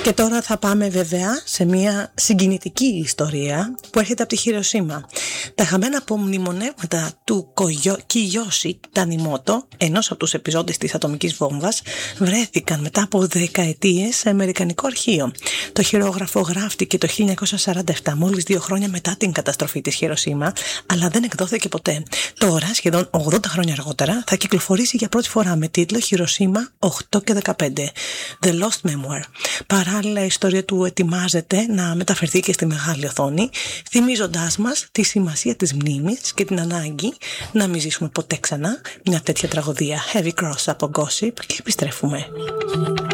Και τώρα θα πάμε βέβαια σε μια συγκινητική ιστορία που έρχεται από τη Χιροσίμα. Τα χαμένα απομνημονεύματα του Κιγιώσι Τανιμότο, ενός από τους επιζώντες της ατομικής βόμβας, βρέθηκαν μετά από δεκαετίες σε αμερικανικό αρχείο. Το χειρόγραφο γράφτηκε το 1947, μόλις 2 χρόνια μετά την καταστροφή της Χιροσίμα, αλλά δεν εκδόθηκε ποτέ. Τώρα, σχεδόν 80 χρόνια αργότερα, θα κυκλοφορήσει για πρώτη φορά με τίτλο Χιροσίμα 8 και 15, The Lost Memoir. Παράλληλα, η ιστορία του ετοιμάζεται να μεταφερθεί και στη μεγάλη οθόνη, θυμίζοντάς μας τη σημασία της μνήμης και την ανάγκη να μην ζήσουμε ποτέ ξανά μια τέτοια τραγωδία. Heavy Cross από Gossip και επιστρέφουμε.